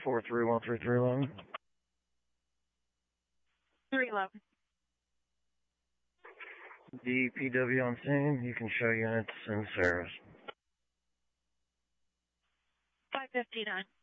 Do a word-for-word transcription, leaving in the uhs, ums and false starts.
four three one three three eleven. three eleven. D P W on scene. You can show units in service. five fifty-nine.